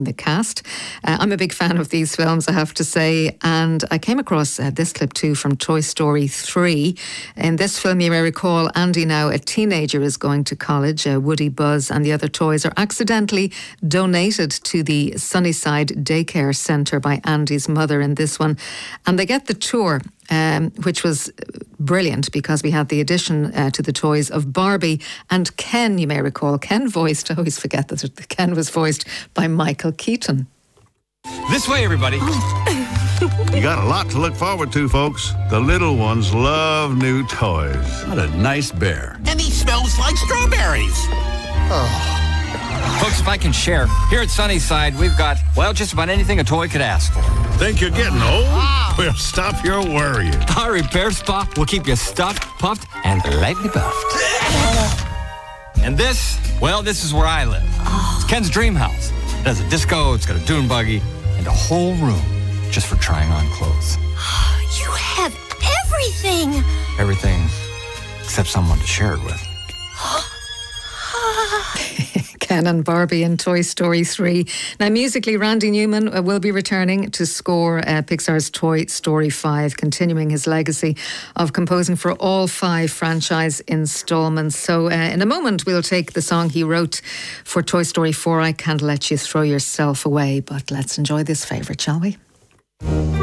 the cast. I'm a big fan of these films, I have to say, and I came across this clip too from Toy Story 3. In this film, you may recall, Andy, now a teenager, is going to college. Woody, Buzz and the other toys are accidentally donated to the Sunnyside Daycare Centre by Andy's mother in this one, and they get the tour. Which was brilliant because we had the addition to the toys of Barbie and Ken, you may recall. Ken voiced, I always forget that Ken was voiced by Michael Keaton. This way, everybody. You got a lot to look forward to, folks. The little ones love new toys. What a nice bear. And he smells like strawberries. Folks, if I can share, here at Sunnyside, we've got, well, just about anything a toy could ask for. Think you're getting old? Well, stop your worrying. Our repair spa will keep you stuffed, puffed, and lightly buffed. And this, well, this is where I live. It's Ken's dream house. It has a disco, it's got a dune buggy, and a whole room just for trying on clothes. You have everything. Everything except someone to share it with. Ken and Barbie in Toy Story 3. Now, musically, Randy Newman will be returning to score Pixar's Toy Story 5, continuing his legacy of composing for all 5 franchise installments. So in a moment, we'll take the song he wrote for Toy Story 4, I Can't Let You Throw Yourself Away. But let's enjoy this favourite, shall we?